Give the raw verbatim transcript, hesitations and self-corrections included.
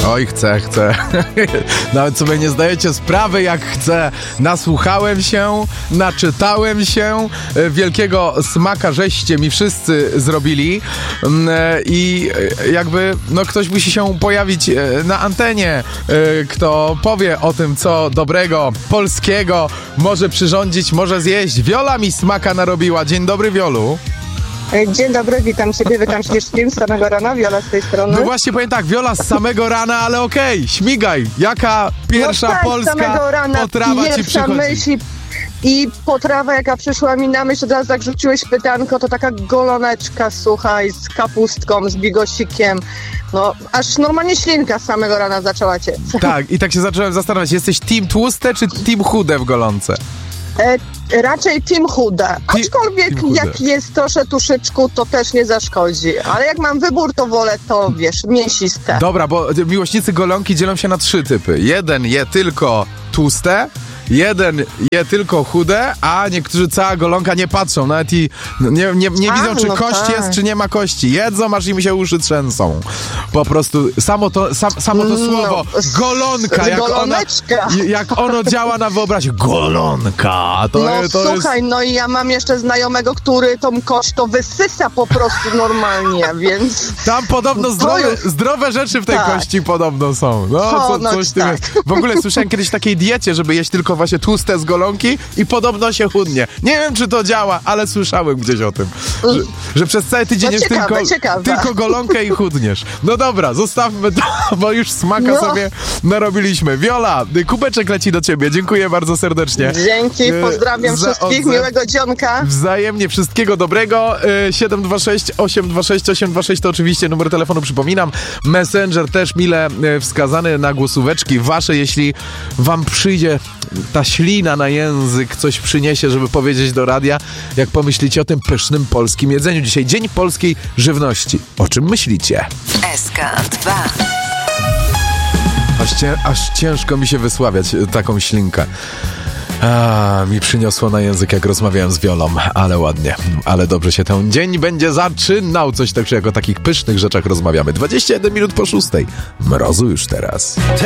Oj, chcę, chcę. Nawet sobie nie zdajecie sprawy, jak chcę. Nasłuchałem się, naczytałem się. Wielkiego smaka żeście mi wszyscy zrobili. I jakby, no ktoś musi się pojawić na antenie, kto powie o tym, co dobrego, polskiego może przyrządzić, może zjeść. Wiola mi smaka narobiła. Dzień dobry, Wiolu. Dzień dobry, witam Ciebie, witam wszystkim z samego rana, Wiola z tej strony. No właśnie, powiem tak, Wiola z samego rana, ale okej, okay, śmigaj. Jaka pierwsza no tak, polska rana, potrawa Ci przychodzi? Myśl i potrawa, jaka przyszła mi na myśl, od razu jak rzuciłeś pytanko, to taka goloneczka, słuchaj, z kapustką, z bigosikiem. No, aż normalnie ślinka z samego rana zaczęła ciec. Tak, i tak się zacząłem zastanawiać, jesteś team tłuste czy team chude w golonce? E, raczej team chude, aczkolwiek team jak chude. jest trosze tuszyczku, to też nie zaszkodzi, ale jak mam wybór, to wolę to, wiesz, mięsiste. Dobra, bo miłośnicy golonki dzielą się na trzy typy. Jeden je tylko tłuste, jeden je tylko chude, a niektórzy cała golonka nie patrzą, nawet i nie, nie, nie a, widzą, czy no kość tak. jest, czy nie ma kości. Jedzą, aż im się uszy trzęsą. Po prostu samo to, sam, samo to no, słowo golonka, jak, ona, jak ono działa na wyobraźnię. Golonka! To, no to słuchaj, jest... no i ja mam jeszcze znajomego, który tą kość to wysysa po prostu normalnie, więc... Tam podobno zdrowe, już... zdrowe rzeczy w tej tak. kości podobno są. No, co, coś tak. jest. W ogóle słyszałem kiedyś w takiej diecie, żeby jeść tylko właśnie tłuste z golonki i podobno się chudnie. Nie wiem, czy to działa, ale słyszałem gdzieś o tym, że, że przez cały tydzień no jest ciekawe, tylko, ciekawe. tylko golonkę i chudniesz. No dobra, zostawmy to, bo już smaka no. sobie narobiliśmy. Wiola, kubeczek leci do ciebie. Dziękuję bardzo serdecznie. Dzięki, pozdrawiam Za wszystkich, odzew... miłego dzionka. Wzajemnie, wszystkiego dobrego. siedem dwa sześć, osiem dwa sześć, osiem dwa sześć to oczywiście numer telefonu, przypominam. Messenger też mile wskazany na głosóweczki wasze, jeśli wam przyjdzie ta ślina na język, coś przyniesie, żeby powiedzieć do radia, jak pomyślicie o tym pysznym polskim jedzeniu. Dzisiaj Dzień Polskiej Żywności. O czym myślicie? S K dwa. Aż, cię, aż ciężko mi się wysławiać taką ślinkę. A, mi przyniosło na język, jak rozmawiałem z Wiolą, ale ładnie, ale dobrze się ten dzień będzie zaczynał. Coś tak, że jak o takich pysznych rzeczach rozmawiamy. dwadzieścia jeden minut po szóstej. Mrozu już teraz.